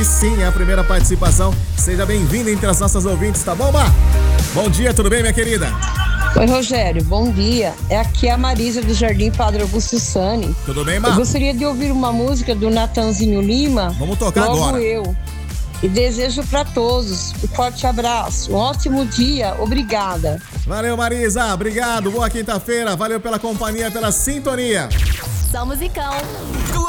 Sim, é a primeira participação. Seja bem-vinda entre as nossas ouvintes, tá bom, Mar? Bom dia, tudo bem, minha querida? Oi, Rogério, bom dia. Aqui é a Marisa do Jardim Padre Augusto Sani. Tudo bem, Mar? Eu gostaria de ouvir uma música do Natanzinho Lima. Vamos tocar logo agora. Eu. E desejo para todos um forte abraço, um ótimo dia, obrigada. Valeu, Marisa, obrigado, boa quinta-feira, valeu pela companhia, pela sintonia. Só musicão.